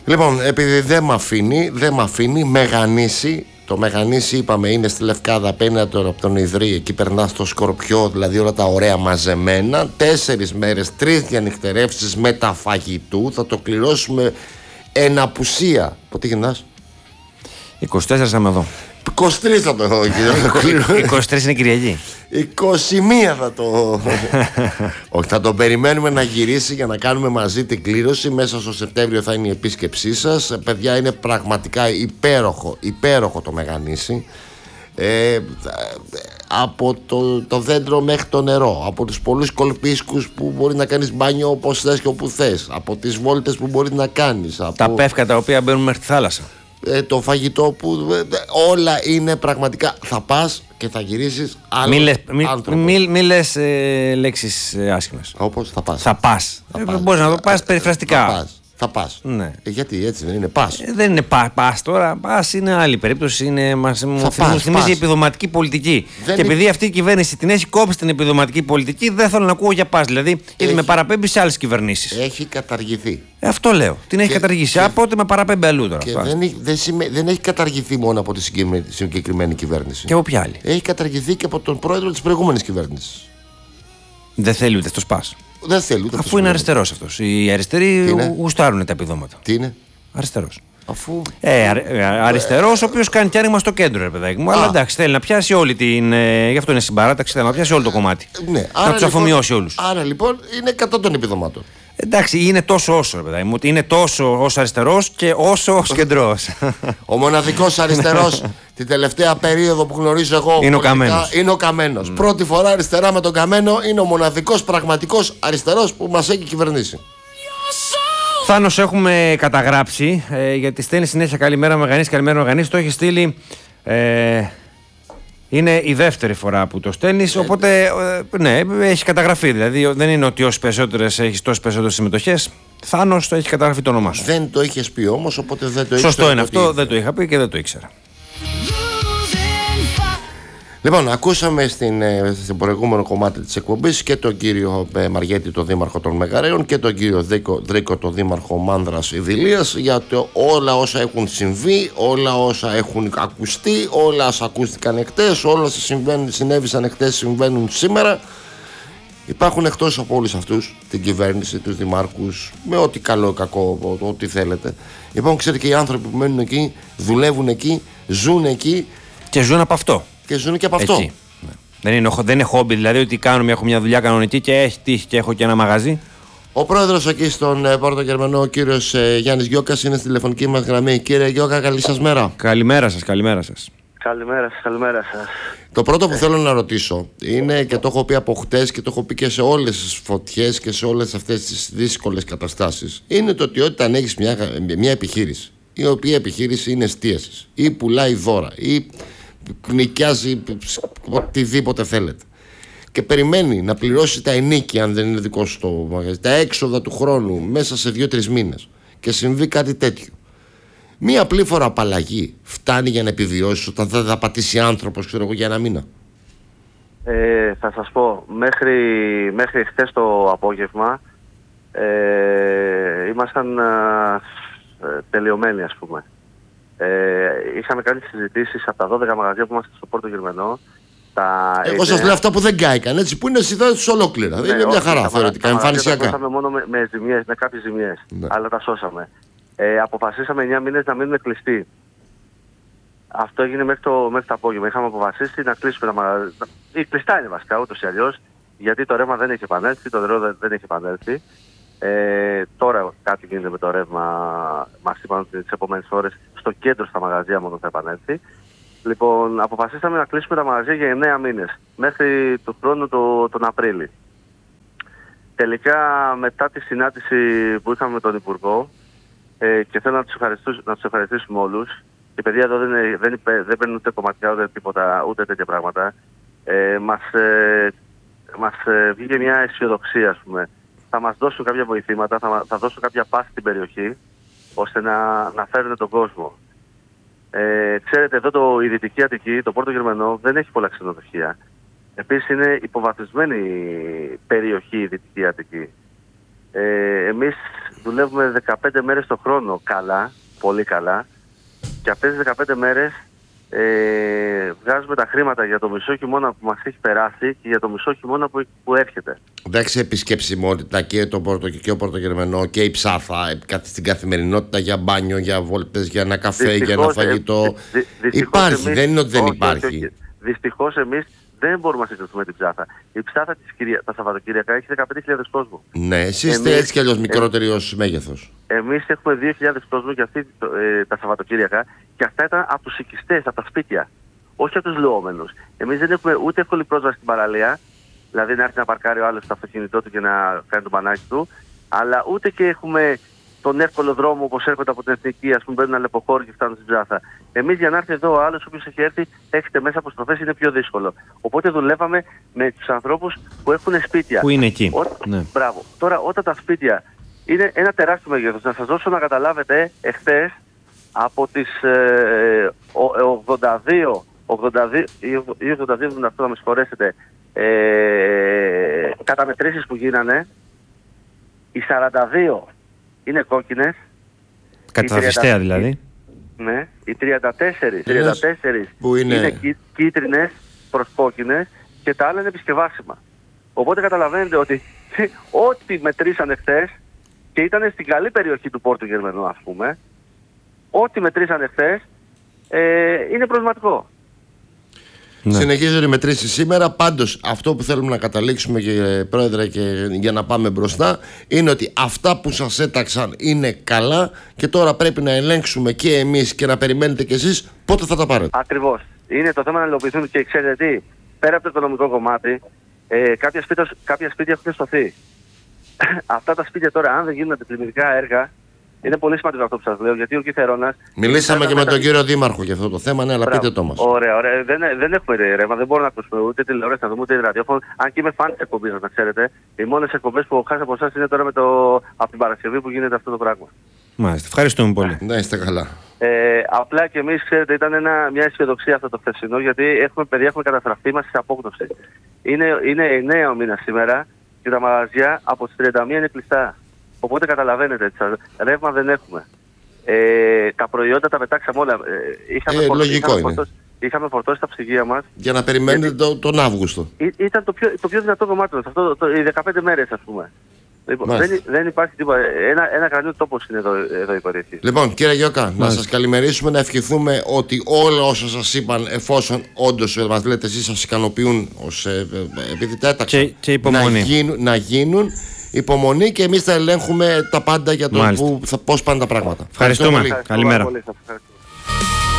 Λοιπόν, επειδή δεν μ' αφήνει, Μεγανήσι. Το Μεγανήσι, είπαμε, είναι στη Λευκάδα απέναντι από τον Ιδρύ. Εκεί περνά στο Σκορπιό, δηλαδή όλα τα ωραία μαζεμένα. 4 μέρες, 3 διανυκτερεύσεις μεταφαγητού. Θα το κληρώσουμε εν απουσία. Πότε γεννάς? 24 θα με δω. 23 θα το δω, κύριε. 23 είναι Κυριακή. 21 θα το. Όχι, θα τον περιμένουμε να γυρίσει για να κάνουμε μαζί την κλήρωση. Μέσα στο Σεπτέμβριο θα είναι η επίσκεψή σας. Παιδιά, είναι πραγματικά υπέροχο το Μεγανήσι. Από το δέντρο μέχρι το νερό, από τους πολλούς κολπίσκους που μπορεί να κάνεις μπάνιο όπως θες και όπου θες, από τις βόλτες που μπορεί να κάνεις, από τα πεύκα τα οποία μπαίνουν μέχρι τη θάλασσα, το φαγητό που όλα είναι πραγματικά. Θα πας και θα γυρίσεις άλλο άνθρωπο. Μη λες λέξεις άσχημες. Όπως θα πας. Θα πας. Μπορείς να το πας περιφραστικά. Θα πας. Ναι. Γιατί έτσι δεν είναι? Πας. Δεν είναι πας τώρα. Πας είναι άλλη περίπτωση. Μου θυμίζει η επιδοματική πολιτική. Και επειδή αυτή η κυβέρνηση την έχει κόψει την επιδοματική πολιτική, δεν θέλω να ακούω για πας. Δηλαδή, γιατί με παραπέμπει σε άλλες κυβερνήσεις. Έχει καταργηθεί. Αυτό λέω. Την έχει καταργήσει. Από ότι με παραπέμπει αλλού τώρα. Και δεν έχει καταργηθεί μόνο από τη συγκεκριμένη κυβέρνηση. Και από ποια άλλη? Έχει καταργηθεί και από τον πρόεδρο της προηγούμενης κυβέρνησης. Δεν θέλει ούτε αυτός πας. Δεν θέλει ούτε. Αφού είναι αριστερός αυτός. Οι αριστεροί γουστάρουν τα επιδόματα. Τι είναι? Αριστερός. Αφού. Αριστερός, ο οποίος κάνει κι άνοιγμα στο κέντρο, ρε παιδάκι μου. Αλλά εντάξει, θέλει να πιάσει όλη την. Γι' αυτό είναι συμπαράταξη, θέλει να πιάσει όλο το κομμάτι. Ναι, να τους αφομοιώσει όλους. Άρα λοιπόν είναι κατά των επιδομάτων. Εντάξει, είναι τόσο όσο, ρε παιδάκι μου. Είναι τόσο ως αριστερός και όσο ως κεντρός. Ο μοναδικός αριστερός την τελευταία περίοδο που γνωρίζω εγώ είναι ο Καμένος. Πρώτη φορά αριστερά με τον Καμένο, είναι ο μοναδικός πραγματικός αριστερός που μας έχει κυβερνήσει. Θάνος, έχουμε καταγράψει γιατί στέλνει συνέχεια καλημέρα Μεγανήσι, καλημέρα Μεγανήσι. Το έχει στείλει. Είναι η δεύτερη φορά που το στέλνεις, οπότε ναι, έχει καταγραφεί. Δηλαδή δεν είναι ότι όσες περισσότερες έχεις τόσες περισσότερες συμμετοχές. Θάνος, το έχει καταγραφεί το όνομά σου. Δεν το είχες πει όμως, οπότε δεν το ήξερα. Σωστό είναι αυτό, δεν το είχα πει και δεν το ήξερα. Λοιπόν, ακούσαμε στην προηγούμενο κομμάτι της εκπομπής και τον κύριο Μαριέτη, τον δήμαρχο των Μεγαρέων, και τον κύριο Δρίκο, τον δήμαρχο Μάνδρας Ιδηλίας, για όλα όσα έχουν συμβεί, όλα όσα έχουν ακουστεί, όλα όσα ακούστηκαν εχθές, όλα όσα συνέβησαν εχθές συμβαίνουν σήμερα. Υπάρχουν εκτός από όλους αυτούς, την κυβέρνηση, τους δημάρχους, με ό,τι καλό κακό, ό,τι θέλετε. Υπάρχουν, ξέρετε, και οι άνθρωποι που μένουν εκεί, δουλεύουν εκεί, ζουν εκεί. Και ζουν από αυτό. Και ζουν και από αυτό. Ναι. Δεν είναι χόμπι, δηλαδή ότι έχω μια δουλειά κανονική και έχει τύχει και έχω και ένα μαγαζί. Ο πρόεδρος εκεί στον Πόρτο Γερμανό, ο κύριος Γιάννης Γιώκας, είναι στη τηλεφωνική μας γραμμή. Κύριε Γιώκα, καλή σας μέρα. Καλημέρα σας, καλημέρα σας. Καλημέρα σας. Το πρώτο που θέλω να ρωτήσω είναι, και το έχω πει από χτες και το έχω πει και σε όλες τις φωτιές και σε όλες αυτές τις δύσκολες καταστάσεις, είναι το ότι όταν έχεις μια επιχείρηση, η οποία επιχείρηση είναι εστίασης ή πουλάει δώρα ή νοικιάζει οτιδήποτε θέλετε, και περιμένει να πληρώσει τα ενίκια, αν δεν είναι δικό σου το μαγαζί, τα έξοδα του χρόνου μέσα σε 2-3 μήνες, και συμβεί κάτι τέτοιο, μία απλή φορά απαλλαγή φτάνει για να επιβιώσεις όταν δεν θα πατήσει άνθρωπος, ξέρω εγώ, για ένα μήνα? Θα σας πω, μέχρι χθες το απόγευμα ήμασταν τελειωμένοι, ας πούμε. Είχαμε κάνει συζητήσεις από τα 12 μαγαζιά που είμαστε στο Πόρτο Γερμανό. Εγώ σας λέω αυτά που δεν κάηκαν, έτσι, που είναι συντάσεις ολόκληρα. Είναι μια χαρά θεωρητικά, εμφανισιακά. Τα σώσαμε μόνο με ζημιές, με κάποιες ζημιές, ναι. Αλλά τα σώσαμε. Αποφασίσαμε 9 μήνες να μείνουμε κλειστοί. Αυτό έγινε μέχρι το απόγευμα. Είχαμε αποφασίσει να κλείσουμε τα μαγαζιά. Η κλειστά είναι βασικά, ούτως ή αλλιώς, γιατί το ρεύμα δεν έχει επανέλθει, το νερό δεν έχει επανέλθει. Τώρα κάτι γίνεται με το ρεύμα, μας είπαν ότι τις επόμενες ώρες στο κέντρο στα μαγαζιά μόνο θα επανέλθει. Λοιπόν, αποφασίσαμε να κλείσουμε τα μαγαζιά για 9 μήνες, μέχρι του χρόνου τον Απρίλη. Τελικά, μετά τη συνάντηση που είχαμε με τον Υπουργό, και θέλω να τους ευχαριστήσουμε όλους, οι παιδιά εδώ δεν παίρνουν ούτε κομματικά ούτε τίποτα, ούτε τέτοια πράγματα, μας βγήκε μια αισιοδοξία, ας πούμε. Θα μας δώσουν κάποια βοηθήματα, θα δώσουν κάποια πάση στην περιοχή, ώστε να φέρουν τον κόσμο. Ξέρετε, εδώ η Δυτική Αττική, το Πόρτο Γερμανό, δεν έχει πολλά ξενοδοχεία. Επίσης είναι υποβαθμισμένη περιοχή η Δυτική Αττική. Εμείς δουλεύουμε 15 μέρες το χρόνο καλά, πολύ καλά, και αυτές τις 15 μέρες βγάζουμε τα χρήματα για το μισό χειμώνα που μας έχει περάσει και για το μισό χειμώνα που έρχεται. Εντάξει, επισκεψιμότητα και το και ο Πορτογερμενό και η Ψάθα στην καθημερινότητα, για μπάνιο, για βόλτες, για ένα καφέ, για ένα φαγητό. Υπάρχει, εμείς, δεν είναι ότι δεν υπάρχει. Όχι. Δυστυχώς εμείς δεν μπορούμε να συγκριθούμε την Ψάθα. Η Ψάθα τα Σαββατοκύριακα έχει 15.000 κόσμο. Ναι, εσείς είστε έτσι κι αλλιώς μικρότεροι ως μέγεθος. Εμείς έχουμε 2.000 κόσμο για αυτή τα Σαββατοκύριακα και αυτά ήταν από τους οικιστές, από τα σπίτια. Όχι από τους λεόμενους. Εμείς δεν έχουμε ούτε εύκολη πρόσβαση στην παραλία, δηλαδή να έρθει να παρκάρει ο άλλος στο αυτοκίνητό του και να κάνει το μπανάκι του, αλλά ούτε και έχουμε τον εύκολο δρόμο όπως έρχονται από την Εθνική, ας πούμε, μπαίνουν αλεποχώροι και φτάνουν στην Ψάθα. Εμείς για να έρθει εδώ ο άλλος, ο οποίος έχει έρθει, έχετε μέσα αποστροφές, είναι πιο δύσκολο. Οπότε δουλεύαμε με τους ανθρώπους που έχουν σπίτια. Που είναι εκεί. Ναι. Μπράβο. Τώρα, όταν τα σπίτια είναι ένα τεράστιο μέγεθος, να σας δώσω να καταλάβετε, εχθές από τις 82 ή 82, να με συγχωρέσετε, καταμετρήσεις που γίνανε, οι 42 είναι κόκκινες. Καταδιστέα δηλαδή. Ναι, οι 34 που είναι κίτρινες προς κόκκινες και τα άλλα είναι επισκευάσιμα. Οπότε καταλαβαίνετε ότι ό,τι μετρήσανε χθες και ήταν στην καλή περιοχή του Πόρτου Γερμανού, ας πούμε, ό,τι μετρήσανε χθες είναι προβληματικό. Ναι. Συνεχίζονται οι μετρήσεις σήμερα. Πάντως αυτό που θέλουμε να καταλήξουμε, και πρόεδρε, και για να πάμε μπροστά, είναι ότι αυτά που σας έταξαν είναι καλά και τώρα πρέπει να ελέγξουμε και εμείς και να περιμένετε κι εσείς πότε θα τα πάρετε. Ακριβώς. Είναι το θέμα να υλοποιηθούν και ξέρετε τι, πέρα από το οικονομικό κομμάτι, κάποια σπίτια έχουν σωθεί. Αυτά τα σπίτια τώρα, αν δεν γίνουν αντιπλημμυρικά έργα, είναι πολύ σημαντικό αυτό που σας λέω, γιατί ο Κιθερώνας... Μιλήσαμε και με τον κύριο Δήμαρχο για αυτό το θέμα, ναι, αλλά πείτε το μας. Ωραία. Δεν έχουμε ρεύμα, δεν μπορούμε να ακούσουμε ούτε τηλεόραση, να δούμε ούτε ραδιόφωνο. Αν και είμαι φαν της εκπομπής, να ξέρετε. Οι μόνες εκπομπές που χάσα από εσάς είναι τώρα από την Παρασκευή που γίνεται αυτό το πράγμα. Μάλιστα, ευχαριστούμε πολύ. Να είστε καλά. Απλά και εμείς, ξέρετε, ήταν μια αισιοδοξία αυτό το χθεσινό, γιατί παιδιά έχουμε καταστραφεί μας σε απόγνωση. Είναι 9 ο μήνας σήμερα και τα μαγαζιά από τις 31 είναι κλειστά. Οπότε καταλαβαίνετε, ρεύμα δεν έχουμε. Τα προϊόντα τα πετάξαμε όλα. Είχαμε φορτώσει τα ψυγεία μας. Για να περιμένετε τον Αύγουστο. Ήταν το πιο δυνατό κομμάτι μας, οι 15 μέρες, ας πούμε. Λοιπόν, δεν υπάρχει τίποτα. Ένα κρανίο τόπος είναι εδώ η περιοχή. Λοιπόν, κύριε Γιώκα, να σας καλημερίσουμε, να ευχηθούμε ότι όλα όσα σας είπαν, εφόσον όντως μας λέτε εσείς, σας ικανοποιούν επειδή τα έταξαν, να γίνουν. Υπομονή και εμείς θα ελέγχουμε τα πάντα για το πώς πάνε τα πράγματα. Ευχαριστούμε. Καλημέρα.